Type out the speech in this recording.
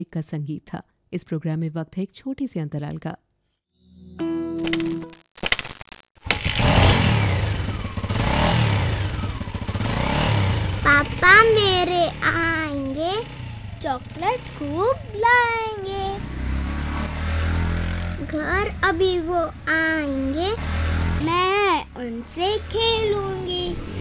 का संगीत था। इस प्रोग्राम में वक्त है एक छोटी सी अंतराल का। पापा मेरे आएंगे, चॉकलेट खूब लाएंगे। घर अभी वो आएंगे, मैं उनसे खेलूंगी।